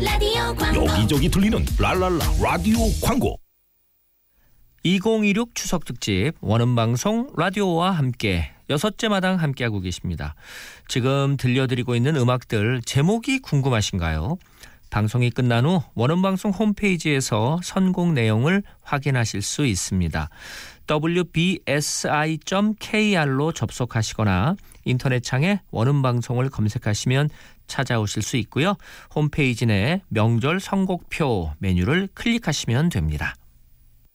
라디오 광고. 여기저기 들리는 랄랄라 라디오 광고. 2016 추석 특집 원음방송 라디오와 함께 6째 마당 함께하고 계십니다. 지금 들려드리고 있는 음악들 제목이 궁금하신가요? 방송이 끝난 후 원음방송 홈페이지에서 선곡 내용을 확인하실 수 있습니다. wbsi.kr로 접속하시거나 인터넷 창에 원음방송을 검색하시면 찾아오실 수 있고요. 홈페이지 내 명절 선곡표 메뉴를 클릭하시면 됩니다.